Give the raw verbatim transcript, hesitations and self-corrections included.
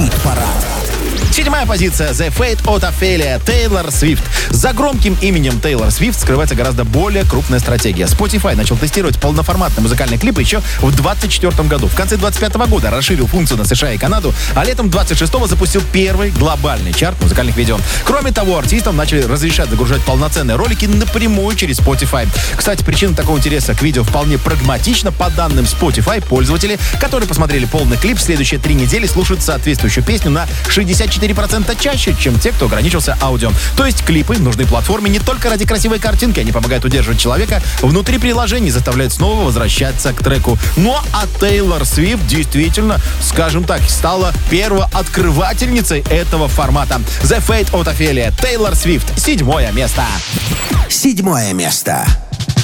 Хит-парад. Седьмая позиция. The Fate от Офелия. Тейлор Свифт. За громким именем Тейлор Свифт скрывается гораздо более крупная стратегия. Spotify начал тестировать полноформатный музыкальный клип еще в двадцать четвёртом году. В конце двадцать пятого года расширил функцию на США и Канаду, а летом двадцать шестого запустил первый глобальный чарт музыкальных видео. Кроме того, артистам начали разрешать загружать полноценные ролики напрямую через Spotify. Кстати, причина такого интереса к видео вполне прагматична. По данным Spotify, пользователи, которые посмотрели полный клип, в следующие три недели слушают соответствующую песню на шестьдесят четыре процента чаще, чем те, кто ограничился аудио. То есть клипы нужны платформе не только ради красивой картинки, они помогают удерживать человека внутри приложений, заставляют снова возвращаться к треку. Ну а Тейлор Свифт действительно, скажем так, стала первооткрывательницей этого формата. The Fate от Офелия. Тейлор Свифт. Седьмое место. Седьмое место.